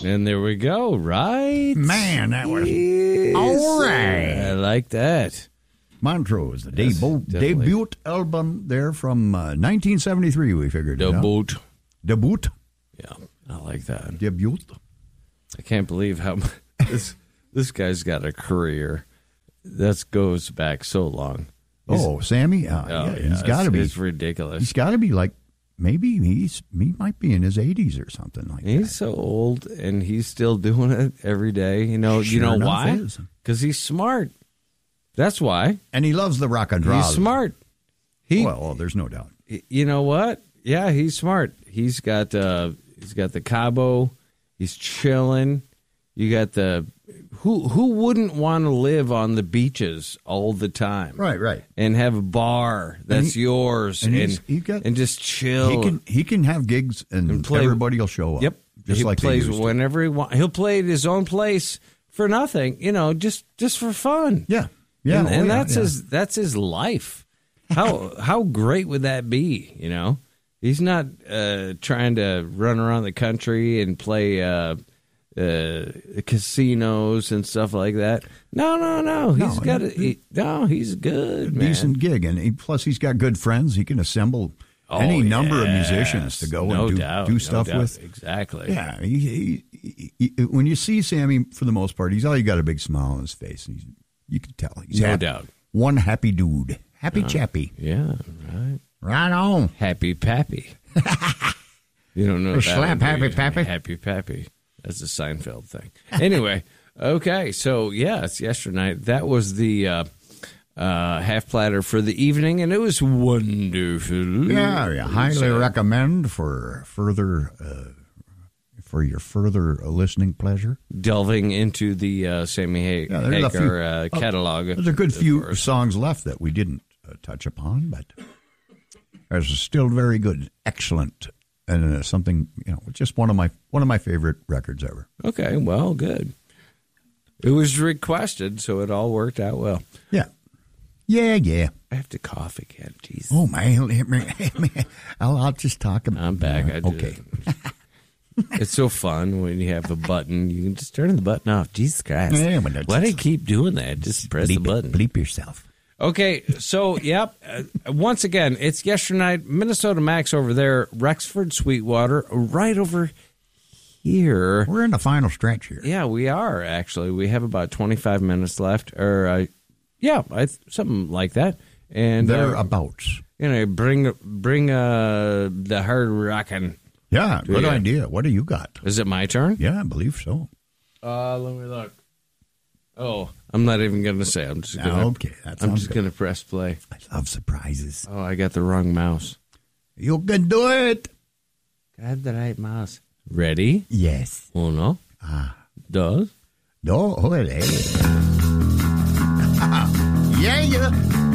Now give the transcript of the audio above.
And there we go, right? Man, that was Yes. all right. I like that. Montrose, the Definitely. debut album there from 1973, we figured it out. Debut. Yeah, I like that. Debut. I can't believe how this guy's got a career that goes back so long. Sammy? He's got to be. It's ridiculous. He's got to be like, maybe he might be in his 80s or something like that. He's so old, and he's still doing it every day. You know why? Because he's smart. That's why. And he loves the rock and roll. He's smart. Well, there's no doubt. You know what? Yeah, he's smart. He's got the Cabo. He's chilling. You got the who wouldn't want to live on the beaches all the time? Right. And have a bar that's yours and just chill. He can have gigs and everybody will show up. Yep. Just he like plays they used to. whenever he wants. He'll play at his own place for nothing, just for fun. Yeah. And that's his life. How great would that be? He's not trying to run around the country and play casinos and stuff like that. No. He's good, man. Decent gig, and plus he's got good friends. He can assemble any number of musicians to go and do stuff with. Exactly. Yeah. He, when you see Sammy, for the most part, he's always got a big smile on his face. You can tell. He's no doubt. One happy dude. Happy chappy. Yeah, right. Right on. Happy Pappy. You don't know that. Slap Happy Pappy. Happy Pappy. That's a Seinfeld thing. Anyway, okay. So, it's yesterday night. That was the half platter for the evening, and it was wonderful. Yeah, highly recommend for your further listening pleasure. Delving into the Sammy Hagar catalog. There's a good few songs left that we didn't touch upon, but there's still very good, excellent, and something, just one of my favorite records ever. Okay, well, good. It was requested, so it all worked out well. Yeah. I have to cough again. Jesus. Oh, man. I'll just talk about it. I'm back. Okay. It's so fun when you have a button. You can just turn the button off. Jesus Christ. Yeah, why do you keep doing that? Just press the button. Bleep yourself. Okay, so, once again, it's yesterday night. Minnesota Max over there, Rexford, Sweetwater, right over here. We're in the final stretch here. Yeah, we are, actually. We have about 25 minutes left, or, something like that. And thereabouts. Bring the hard rockin'. Yeah, good idea. What do you got? Is it my turn? Yeah, I believe so. Let me look. Oh, I'm not even going to say. I'm just going to press play. I love surprises. Oh, I got the wrong mouse. You can do it. I had the right mouse. Ready? Yes. Uno. Dos. Do. Yeah.